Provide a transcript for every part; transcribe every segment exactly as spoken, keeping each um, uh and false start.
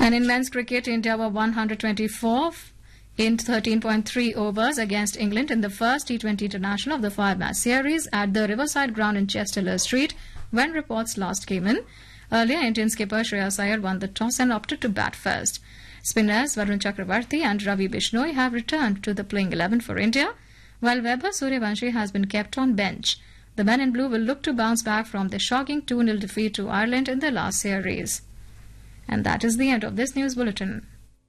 And in men's cricket, India were one hundred twenty-four in thirteen point three overs against England in the first T twenty International of the five-match series at the Riverside Ground in Chester Street when reports last came in. Earlier, Indian skipper Shreyas Iyer won the toss and opted to bat first. Spinners Varun Chakravarti and Ravi Bishnoi have returned to the playing eleven for India, while Vaibhav Suryavanshi has been kept on bench. The men in blue will look to bounce back from the shocking two nil defeat to Ireland in the last series. And that is the end of this news bulletin.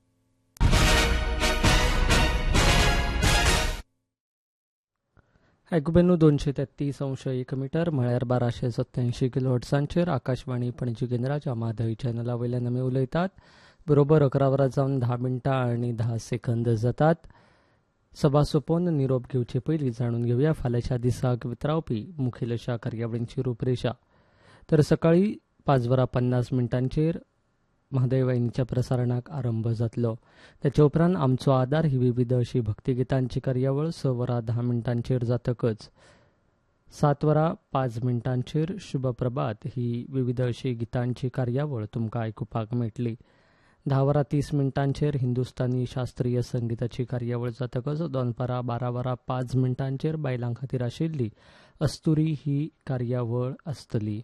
ऐकुबेनू दोनशे तेत्तीस अंश एक metre म्हळ्यार बाराशे सत्याऐंशी kilo हर्ट्सांचेर Akashvani Panaji केंद्राच्या माधवी चॅनला वयल्यान आमी उलयतात. बरोबर अकरा वरां जावन धा मिनटां आनी धा सेकंद जातात. सभा सोंपोवन निरोप घेवचे पयलीं जाणून घेवया फाल्यांच्या दिसाक वितरावपी मुखेल अशा कार्यावळींची रूपरेषा. तर सकाळीं पांच वरां पन्नास मिनटांचेर म्हादय वाहिनीच्या प्रसारणाक आरंभ जातलो. त्याच्या उपरांत आमचो आदार ही विविध अशी भक्तिगितांची कार्यावळ स वरां धा मिनटांचेर जातकच सात वरां पांच मिनटांचेर शुभ प्रभात ही विविध अशी गितांची कार्यावळ तुमकां आयकुपाक मेळटली. धा वरां तीस मिनटांचेर हिंदुस्थानी शास्त्रीय संगीताची कार्यावळ जातकच दनपारां बारा वरां पांच मिनटांचेर बायलां खातीर आशिल्ली अस्तुरी ही कार्यावळ आसतली.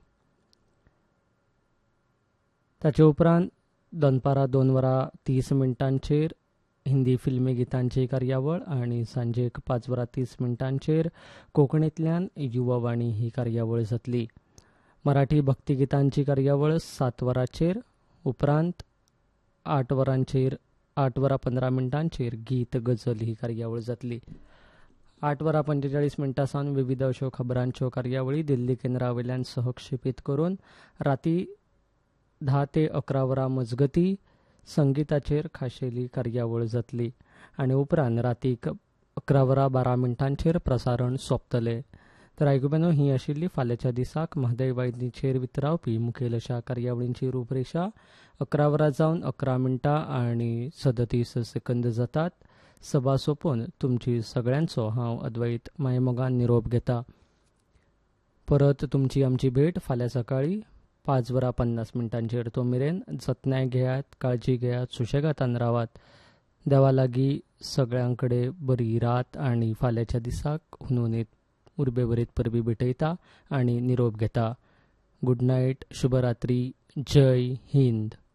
ताचे उपरांत दनपारां दोन वरां तीस मिनटांचेर हिंदी फिल्मी गितांची कार्यावळ आनी सांजेक पांच वरां तीस मिनटांचेर कोंकणींतल्यान युवावाणी ही कार्यावळ जातली. मराठी भक्तिगितांची कार्यावळ सात वरांचेर उपरांत आठ वरांचेर आठ वरां पंदरा मिनटांचेर गीत गजल ही कार्यावळ जातली. आठ वरां पंचेचाळीस मिनटां सावन विविध अश्यो खबरांच्यो कार्यावळी दिल्ली केंद्रा वयल्यान सहक्षेपीत करून राती धा ते अकरा वरां मजगती संगीताचेर खाशेली कार्यावळ जातली आनी उपरांत रातीक अकरा वरां बारा मिनटांचेर प्रसारण सोंपतलें. तर आयकुबेनो ही आशिल्ली फाल्यांच्या दिसाक म्हादय वाहिनीचेर वितरावपी मुखेल अशा कार्यावळींची रूपरेषा. अकरा वरां जावन अकरा मिनटां आनी सदतीस सेकंद जातात. सभा सोंपोवन तुमची सगळ्यांचो हांव अद्वैत मायमोगान निरोप घेता. परत तुमची आमची भेट फाल्यां सकाळीं पांच वरां पन्नास मिनटांचेर. तो मेरेन जतनाय घेयात, काळजी घेयात, सुशेगातान रावात. देवा लागीं सगळ्यां कडेन बरी रात आनी फाल्यांच्या दिसाक हुनहुनीत उर्बेभरीत परबी भेटयता आनी निरोप घेता. गुड नायट, शुभरात्री, जय हिंद.